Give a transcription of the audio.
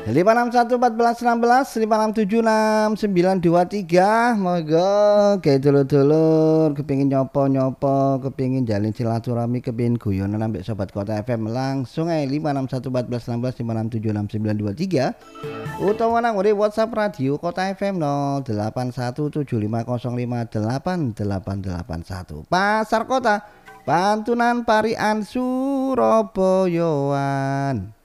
561 14 16 567 6923. Moga kayak dulur-dulur kepingin nyopo-nyopo, kepingin jalin silaturahmi, kepingin guyonan ambek sobat Kota FM langsung aja 561 14 16 567 6923 utawa nang WhatsApp radio Kota FM 081750588881. Pasar Kota Pantunan Parian Surabayaan.